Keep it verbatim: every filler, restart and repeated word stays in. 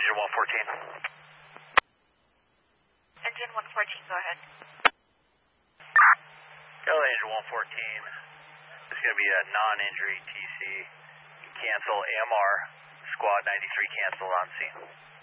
Engine one fourteen. Engine one fourteen, go ahead. L A Engine one fourteen. It's going to be a non-injury T C. Cancel A M R. Squad ninety-three cancel on scene.